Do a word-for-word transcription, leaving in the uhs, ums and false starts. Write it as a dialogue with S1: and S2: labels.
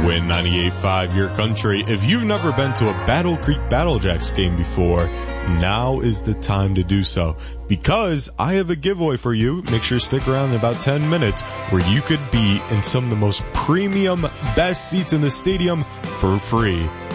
S1: Win ninety-eight point five your country. If you've never been to a Battle Creek Battlejacks game before, now is the time to do so, because I have a giveaway for you. Make sure to stick around in about ten minutes, where you could be in some of the most premium, best seats in the stadium for free.